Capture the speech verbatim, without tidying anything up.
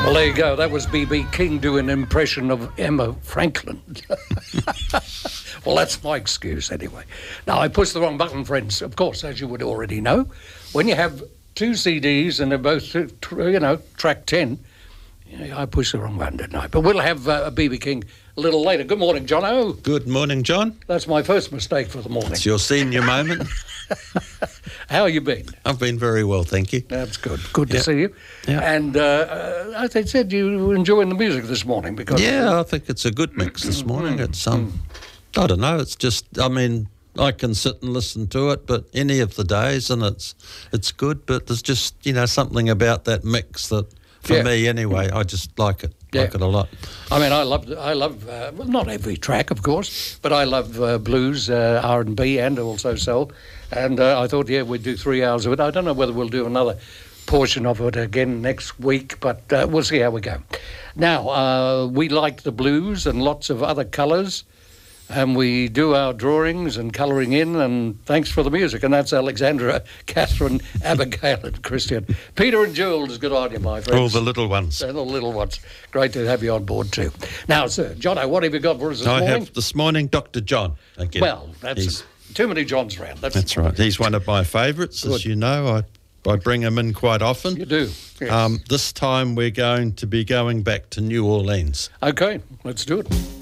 Well, there you go. That was B B King doing an impression of Emma Franklin. Well, that's my excuse anyway. Now, I pushed the wrong button, friends. Of course, as you would already know, when you have two C Ds and they're both, you know, track ten, I pushed the wrong button, didn't I? But we'll have uh, a B B King a little later. Good morning, Jono. Good morning, John. That's my first mistake for the morning. It's your senior moment. How have you been? I've been very well, thank you. That's good. Good to Yep. see you. Yep. And uh, uh, as I said, you were enjoying the music this morning because Yeah, I think it's a good mix this morning. It's, um, I don't know, it's just, I mean, I can sit and listen to it, but any of the days, and it's it's good, but there's just, you know, something about that mix that, for Yeah. me anyway, I just like it, Yeah. like it a lot. I mean, I love, I love, uh, well, not every track, of course, but I love uh, blues, uh, R and B, and also soul. And uh, I thought, yeah, we'd do three hours of it. I don't know whether we'll do another portion of it again next week, but uh, we'll see how we go. Now, uh, we like the blues and lots of other colours, and we do our drawings and colouring in, and thanks for the music. And that's Alexandra, Catherine, Abigail and Christian. Peter and Jules, good on you, my friends. All the little ones. And the little ones. Great to have you on board too. Now, sir, Jono, what have you got for us this I morning? have this morning Doctor John again. Well, that's He's- too many Johns around. That's, That's right. He's one of my favourites, Good. as you know. I, I bring him in quite often. You do. Yes. Um, this time we're going to be going back to New Orleans. Okay, let's do it.